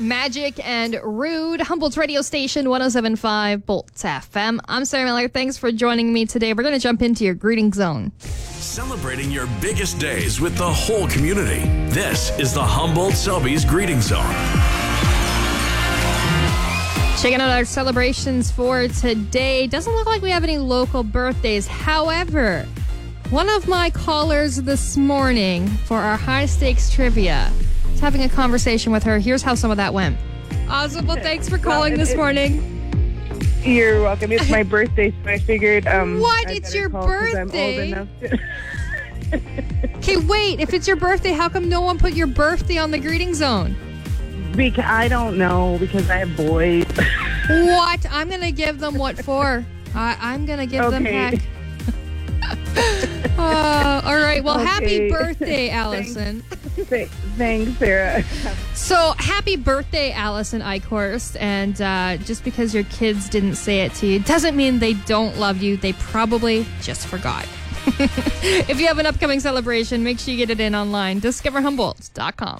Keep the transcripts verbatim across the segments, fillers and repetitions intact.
Magic and Rude, Humboldt's radio station, one oh seven point five Bolt F M. I'm Sarah Miller. Thanks for joining me today. We're going to jump into your greeting zone. Celebrating your biggest days with the whole community. This is the Humboldt Selby's Greeting Zone. Checking out our celebrations for today. Doesn't look like we have any local birthdays. However, one of my callers this morning for our high stakes trivia, was having a conversation with her. Here's how some of that went. Awesome. Well, thanks for calling well, this morning. You're welcome. It's my birthday, so I figured. Um, what? I it's your birthday? To... Okay, wait. If it's your birthday, how come no one put your birthday on the greeting zone? Because I don't know, because I have boys. What? I'm going to give them what for? I, I'm going to give okay. them heck. uh, all right. Well, okay. Happy birthday, Allison. Thanks, Thanks Sarah. So, happy birthday, Allison Eichhorst. And uh, just because your kids didn't say it to you doesn't mean they don't love you. They probably just forgot. If you have an upcoming celebration, make sure you get it in online. discover humboldt dot com.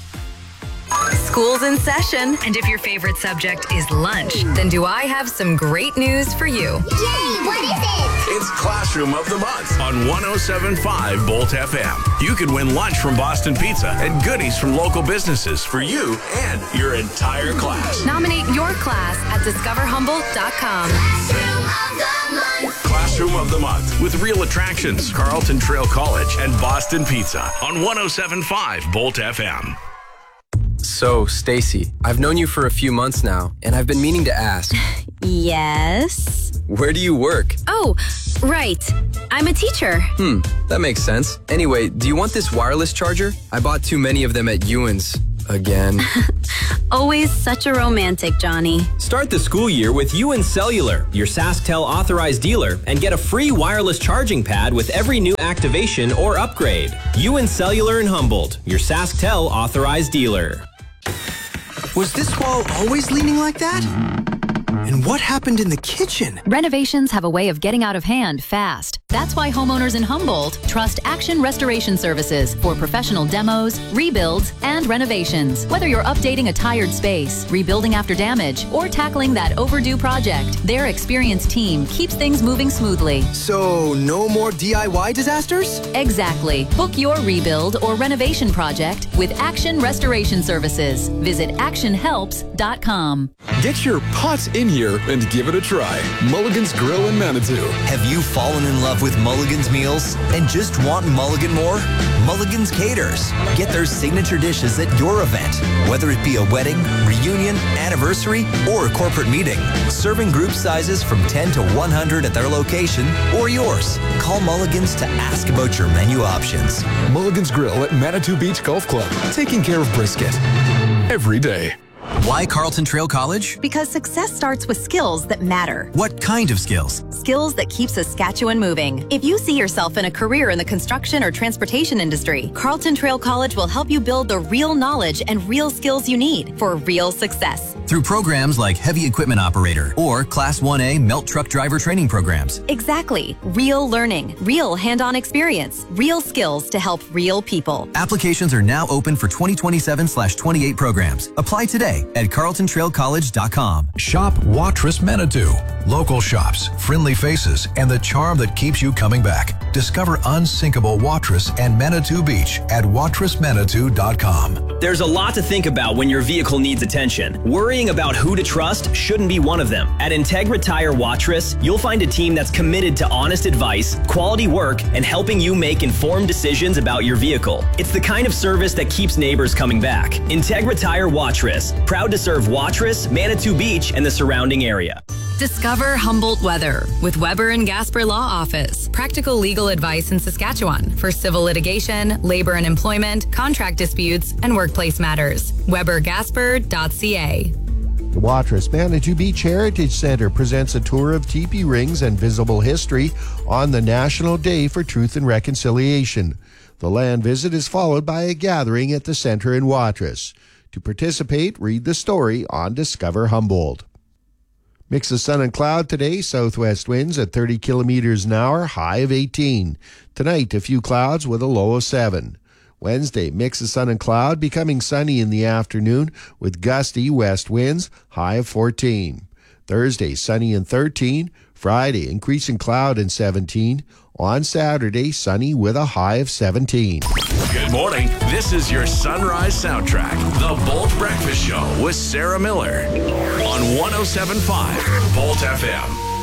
School's in session, and if your favorite subject is lunch, then do I have some great news for you. Yay! What is it? It's Classroom of the Month on one oh seven point five Bolt F M. You can win lunch from Boston Pizza and goodies from local businesses for you and your entire class. Nominate your class at discover humboldt dot com. Classroom of the Month. Classroom of the Month with real attractions, Carlton Trail College and Boston Pizza on one oh seven point five Bolt F M. So, Stacy, I've known you for a few months now, and I've been meaning to ask. Yes? Where do you work? Oh, right. I'm a teacher. Hmm, that makes sense. Anyway, do you want this wireless charger? I bought too many of them at Ewan's. Again. Always such a romantic, Johnny. Start the school year with Ewan Cellular, your SaskTel authorized dealer, and get a free wireless charging pad with every new activation or upgrade. Ewan Cellular in Humboldt, your SaskTel authorized dealer. Was this wall always leaning like that? And what happened in the kitchen? Renovations have a way of getting out of hand fast. That's why homeowners in Humboldt trust Action Restoration Services for professional demos, rebuilds, and renovations. Whether you're updating a tired space, rebuilding after damage, or tackling that overdue project, their experienced team keeps things moving smoothly. So, no more D I Y disasters? Exactly. Book your rebuild or renovation project with Action Restoration Services. Visit action helps dot com. Get your pots in here and give it a try. Mulligan's Grill in Manitou. Have you fallen in love with Mulligan's meals and just want Mulligan more? Mulligan's caters. Get their signature dishes at your event, whether it be a wedding, reunion, anniversary, or a corporate meeting. Serving group sizes from ten to one hundred at their location or yours. Call Mulligan's to ask about your menu options. Mulligan's Grill at Manitou Beach Golf Club. Taking care of brisket every day. Why Carlton Trail College? Because success starts with skills that matter. What kind of skills? Skills that keep Saskatchewan moving. If you see yourself in a career in the construction or transportation industry, Carlton Trail College will help you build the real knowledge and real skills you need for real success. Through programs like Heavy Equipment Operator or Class one A Melt Truck Driver Training Programs. Exactly. Real learning, real hand-on experience, real skills to help real people. Applications are now open for twenty twenty-seven slash twenty-eight programs. Apply today at carlton trail college dot com. Shop Watrous Manitou. Local shops, friendly faces, and the charm that keeps you coming back. Discover unsinkable Watrous and Manitou Beach at watrous manitou dot com. There's a lot to think about when your vehicle needs attention. Worrying about who to trust shouldn't be one of them. At Integra Tire Watrous, you'll find a team that's committed to honest advice, quality work, and helping you make informed decisions about your vehicle. It's the kind of service that keeps neighbors coming back. Integra Tire Watrous, proud to serve Watrous, Manitou Beach, and the surrounding area. Discover Humboldt Weather with Weber and Gasper Law Office. Practical legal advice in Saskatchewan for civil litigation, labor and employment, contract disputes, and workplace matters. weber gasper dot c a. The Watrous Manitou Beach Heritage Center presents a tour of teepee rings and visible history on the National Day for Truth and Reconciliation. The land visit is followed by a gathering at the center in Watrous. To participate, read the story on Discover Humboldt. Mix of sun and cloud today, southwest winds at thirty kilometers an hour, high of eighteen. Tonight, a few clouds with a low of seven. Wednesday, mix of sun and cloud, becoming sunny in the afternoon with gusty west winds, high of fourteen. Thursday, sunny and thirteen. Friday, increasing cloud and seventeen. On Saturday, sunny with a high of seventeen. Good morning. This is your Sunrise Soundtrack, The Bolt Breakfast Show with Sarah Miller on one oh seven point five Bolt F M.